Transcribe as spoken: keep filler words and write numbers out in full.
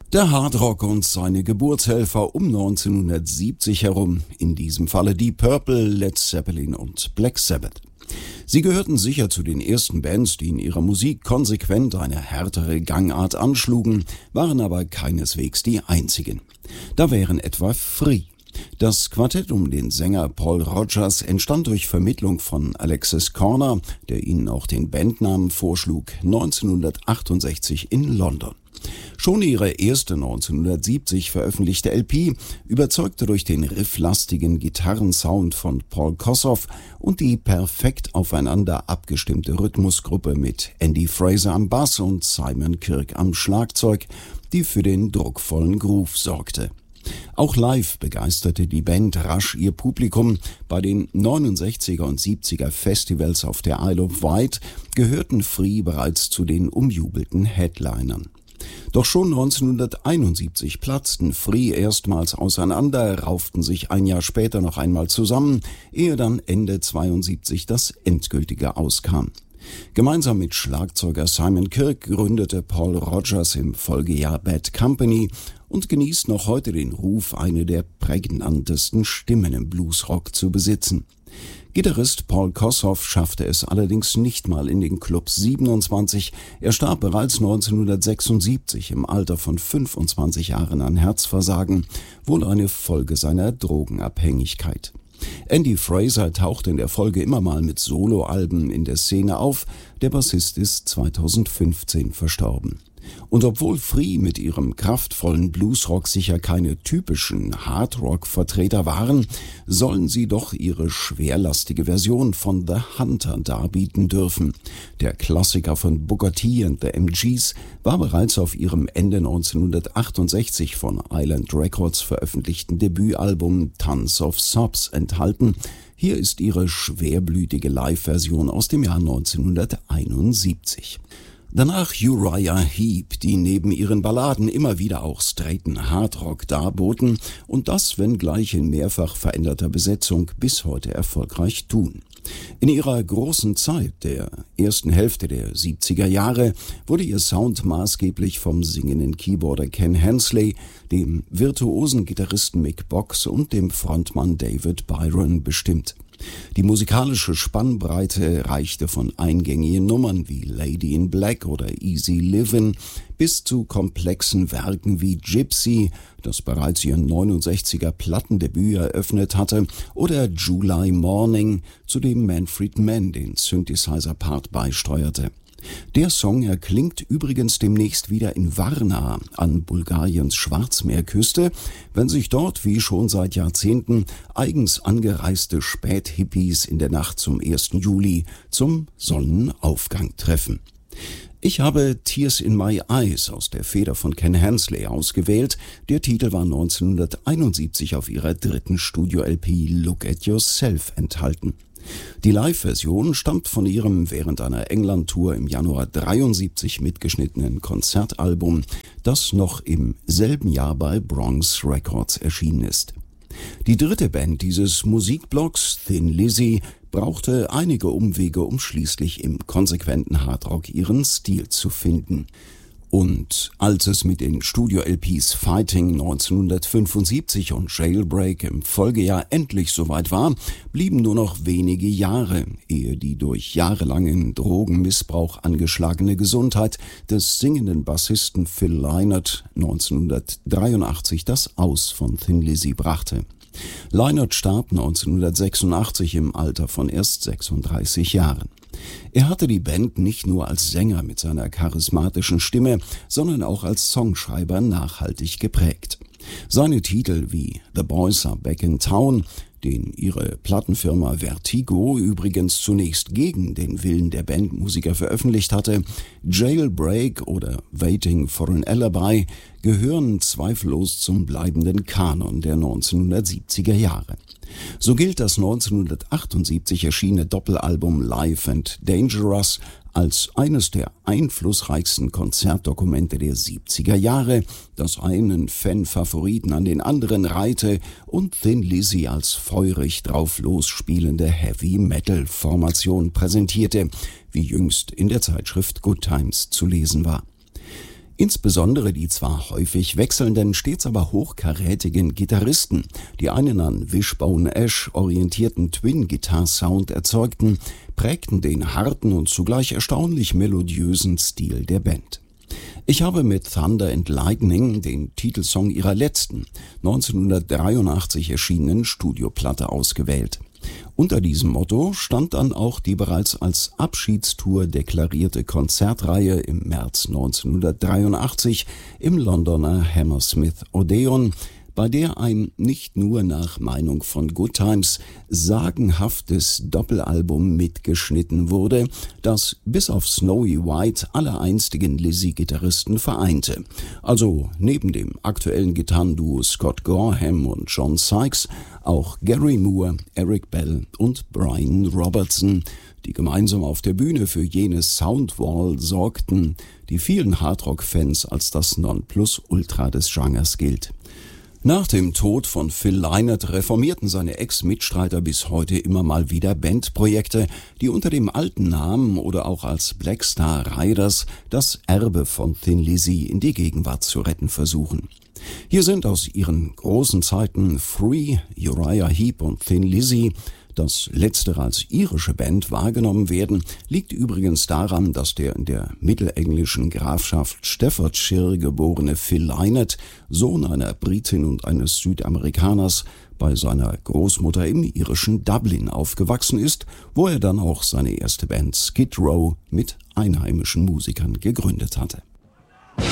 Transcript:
Der Hardrock und seine Geburtshelfer um neunzehnhundertsiebzig herum, in diesem Falle Deep Purple, Led Zeppelin und Black Sabbath. Sie gehörten sicher zu den ersten Bands, die in ihrer Musik konsequent eine härtere Gangart anschlugen, waren aber keineswegs die einzigen. Da wären etwa Free. Das Quartett um den Sänger Paul Rodgers entstand durch Vermittlung von Alexis Korner, der ihnen auch den Bandnamen vorschlug, neunzehnhundertachtundsechzig in London. Schon ihre erste neunzehnhundertsiebzig veröffentlichte L P überzeugte durch den rifflastigen Gitarrensound von Paul Kossoff und die perfekt aufeinander abgestimmte Rhythmusgruppe mit Andy Fraser am Bass und Simon Kirke am Schlagzeug, die für den druckvollen Groove sorgte. Auch live begeisterte die Band rasch ihr Publikum. Bei den neunundsechziger und siebziger Festivals auf der Isle of Wight gehörten Free bereits zu den umjubelten Headlinern. Doch schon neunzehnhunderteinundsiebzig platzten Free erstmals auseinander, rauften sich ein Jahr später noch einmal zusammen, ehe dann Ende zweiundsiebzig das endgültige auskam. Gemeinsam mit Schlagzeuger Simon Kirke gründete Paul Rodgers im Folgejahr Bad Company und genießt noch heute den Ruf, eine der prägnantesten Stimmen im Bluesrock zu besitzen. Gitarrist Paul Kossoff schaffte es allerdings nicht mal in den Club siebenundzwanzig. Er starb bereits neunzehnhundertsechsundsiebzig im Alter von fünfundzwanzig Jahren an Herzversagen, wohl eine Folge seiner Drogenabhängigkeit. Andy Fraser tauchte in der Folge immer mal mit Soloalben in der Szene auf. Der Bassist ist zweitausendfünfzehn verstorben. Und obwohl Free mit ihrem kraftvollen Bluesrock sicher keine typischen Hardrock-Vertreter waren, sollen sie doch ihre schwerlastige Version von The Hunter darbieten dürfen. Der Klassiker von Booker T and the M Gs war bereits auf ihrem Ende neunzehnhundertachtundsechzig von Island Records veröffentlichten Debütalbum Tons of Sobs enthalten. Hier ist ihre schwerblütige Live-Version aus dem Jahr neunzehnhunderteinundsiebzig. Danach Uriah Heep, die neben ihren Balladen immer wieder auch straighten Hardrock darboten und das, wenngleich in mehrfach veränderter Besetzung, bis heute erfolgreich tun. In ihrer großen Zeit, der ersten Hälfte der siebziger Jahre, wurde ihr Sound maßgeblich vom singenden Keyboarder Ken Hensley, dem virtuosen Gitarristen Mick Box und dem Frontmann David Byron bestimmt. Die musikalische Spannbreite reichte von eingängigen Nummern wie Lady in Black oder Easy Livin' bis zu komplexen Werken wie Gypsy, das bereits ihren neunundsechziger Plattendebüt eröffnet hatte, oder July Morning, zu dem Manfred Mann den Synthesizer-Part beisteuerte. Der Song erklingt übrigens demnächst wieder in Varna an Bulgariens Schwarzmeerküste, wenn sich dort, wie schon seit Jahrzehnten, eigens angereiste Späthippies in der Nacht zum ersten Juli zum Sonnenaufgang treffen. Ich habe Tears in My Eyes aus der Feder von Ken Hensley ausgewählt. Der Titel war neunzehnhunderteinundsiebzig auf ihrer dritten Studio-L P Look at Yourself enthalten. Die Live-Version stammt von ihrem während einer England-Tour im Januar dreiundsiebzig mitgeschnittenen Konzertalbum, das noch im selben Jahr bei Bronx Records erschienen ist. Die dritte Band dieses Musikblocks, Thin Lizzy, brauchte einige Umwege, um schließlich im konsequenten Hardrock ihren Stil zu finden. Und als es mit den Studio-L Ps Fighting neunzehnhundertfünfundsiebzig und Jailbreak im Folgejahr endlich soweit war, blieben nur noch wenige Jahre, ehe die durch jahrelangen Drogenmissbrauch angeschlagene Gesundheit des singenden Bassisten Phil Lynott neunzehnhundertdreiundachtzig das Aus von Thin Lizzy brachte. Lynott starb neunzehnhundertsechsundachtzig im Alter von erst sechsunddreißig Jahren. Er hatte die Band nicht nur als Sänger mit seiner charismatischen Stimme, sondern auch als Songschreiber nachhaltig geprägt. Seine Titel wie The Boys Are Back in Town, den ihre Plattenfirma Vertigo übrigens zunächst gegen den Willen der Bandmusiker veröffentlicht hatte, Jailbreak oder Waiting for an Alibi, gehören zweifellos zum bleibenden Kanon der neunzehnhundertsiebziger Jahre. So gilt das neunzehnhundertachtundsiebzig erschienene Doppelalbum Live and Dangerous als eines der einflussreichsten Konzertdokumente der siebziger Jahre, das einen Fan-Favoriten an den anderen reihte und Thin Lizzy als feurig drauf losspielende Heavy-Metal-Formation präsentierte, wie jüngst in der Zeitschrift Good Times zu lesen war. Insbesondere die zwar häufig wechselnden, stets aber hochkarätigen Gitarristen, die einen an Wishbone Ash orientierten Twin-Guitar-Sound erzeugten, prägten den harten und zugleich erstaunlich melodiösen Stil der Band. Ich habe mit Thunder and Lightning den Titelsong ihrer letzten, neunzehnhundertdreiundachtzig erschienenen Studioplatte ausgewählt. Unter diesem Motto stand dann auch die bereits als Abschiedstour deklarierte Konzertreihe im März neunzehnhundertdreiundachtzig im Londoner Hammersmith Odeon, bei der ein nicht nur nach Meinung von Goodtimes sagenhaftes Doppelalbum mitgeschnitten wurde, das bis auf Snowy White alle einstigen Lizzy-Gitarristen vereinte. Also neben dem aktuellen Gitarrenduo Scott Gorham und John Sykes auch Gary Moore, Eric Bell und Brian Robertson, die gemeinsam auf der Bühne für jene Soundwall sorgten, die vielen Hardrock-Fans als das Nonplusultra des Genres gilt. Nach dem Tod von Phil Lynott reformierten seine Ex-Mitstreiter bis heute immer mal wieder Bandprojekte, die unter dem alten Namen oder auch als Black Star Riders das Erbe von Thin Lizzy in die Gegenwart zu retten versuchen. Hier sind aus ihren großen Zeiten Free, Uriah Heep und Thin Lizzy. Dass letztere als irische Band wahrgenommen werden, liegt übrigens daran, dass der in der mittelenglischen Grafschaft Staffordshire geborene Phil Lynott, Sohn einer Britin und eines Südamerikaners, bei seiner Großmutter im irischen Dublin aufgewachsen ist, wo er dann auch seine erste Band Skid Row mit einheimischen Musikern gegründet hatte.